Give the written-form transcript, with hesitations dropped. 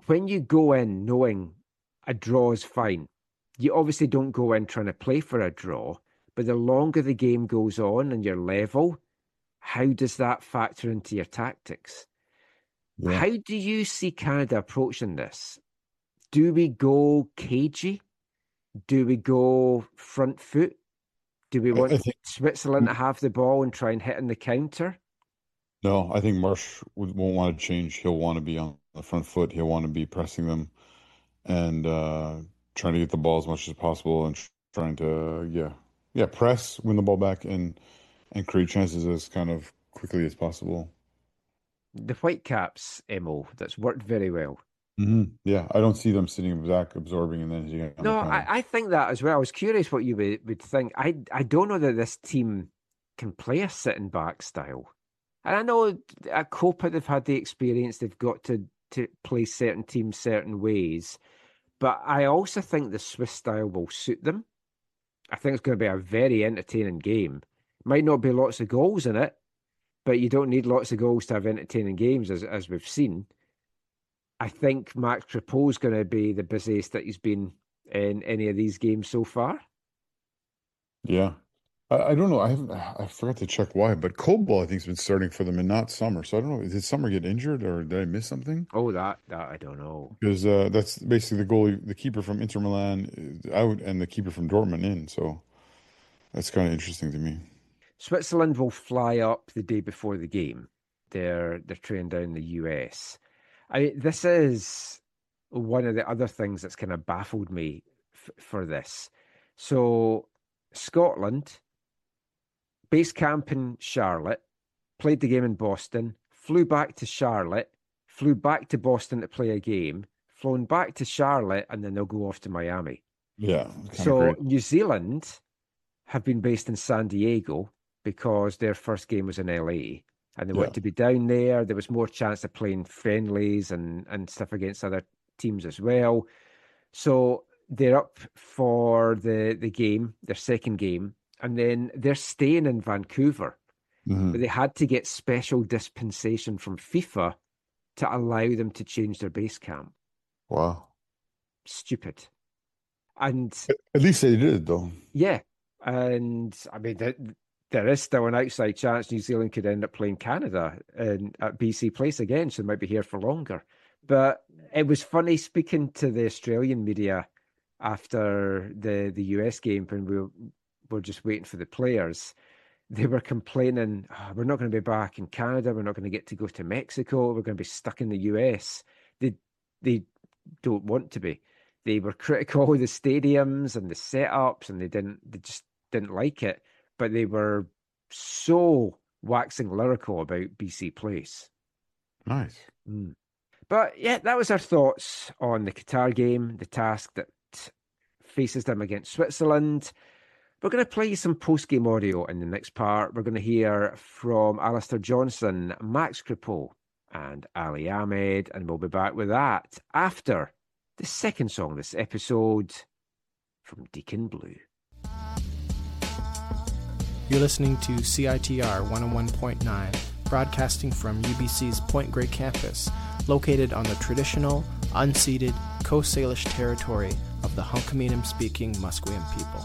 when you go in knowing a draw is fine, you obviously don't go in trying to play for a draw, but the longer the game goes on and your level, how does that factor into your tactics? Yeah. How do you see Canada approaching this? Do we go cagey? Do we go front foot? Do we I want think Switzerland to have the ball and try and hit in the counter? no, I think Marsh won't want to change. He'll want to be on the front foot. He'll want to be pressing them and trying to get the ball as much as possible and trying to press, win the ball back and create chances as kind of quickly as possible. The Whitecaps, Emo, that's worked very well. Yeah, I don't see them sitting back, absorbing, and then hitting it on the No, counter. I think that as well. I was curious what you would think. I don't know that this team can play a sitting back style. And I know at Copa they've had the experience, they've got to play certain teams certain ways. But I also think the Swiss style will suit them. I think it's going to be a very entertaining game. Might not be lots of goals in it, but you don't need lots of goals to have entertaining games, as we've seen. I think Max Crepeau is going to be the busiest that he's been in any of these games so far. Yeah. I don't know. I forgot to check why, but Cobalt I think has been starting for them and not Summer. So I don't know. Did Summer get injured or did I miss something? Oh, that I don't know. Because that's basically the goalie, the keeper from Inter Milan is out and the keeper from Dortmund in. So that's kind of interesting to me. Switzerland will fly up the day before the game. They're training down the US. This is one of the other things that's kind of baffled me for this. So Scotland, base camp in Charlotte, played the game in Boston, flew back to Charlotte, flew back to Boston to play a game, flown back to Charlotte, and then they'll go off to Miami. Yeah, kind of So great. New Zealand have been based in San Diego because their first game was in LA and they Yeah. wanted to be down there. There was more chance of playing friendlies and stuff against other teams as well. So they're up for the game, their second game, and then they're staying in Vancouver. But Hmm. they had to get special dispensation from FIFA to allow them to change their base camp. Wow. Stupid. And At least they did it though. yeah, and I mean, there is still an outside chance New Zealand could end up playing Canada at BC Place again, so they might be here for longer. But it was funny speaking to the Australian media after the US game when we were just waiting for the players. They were complaining, "Oh, we're not going to be back in Canada. We're not going to get to go to Mexico. We're going to be stuck in the US." They don't want to be. They were critical of the stadiums and the setups, and they just didn't like it. But they were so waxing lyrical about BC Place. Nice. Mm. But yeah, that was our thoughts on the Qatar game, the task that faces them against Switzerland. We're going to play you some post-game audio in the next part. We're going to hear from Alistair Johnson, Max Crepeau, and Ali Ahmed, and we'll be back with that after the second song this episode from Deacon Blue. You're listening to CITR 101.9, broadcasting from UBC's Point Grey campus, located on the traditional, unceded Coast Salish territory of the Hunkaminam-speaking Musqueam people.